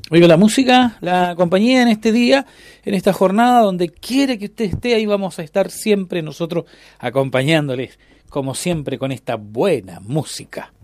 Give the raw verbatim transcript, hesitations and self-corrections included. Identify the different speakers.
Speaker 1: Oiga, la música, la compañía en este día, en esta jornada, donde quiere que usted esté, ahí vamos a estar siempre nosotros acompañándoles, como siempre, con esta buena música.